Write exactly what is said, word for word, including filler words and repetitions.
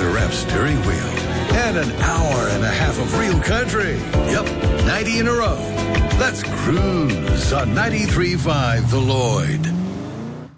leather wrapped steering wheel, and an hour and a half of real country. Yep, ninety in a row. Let's cruise on ninety-three point five The Lloyd.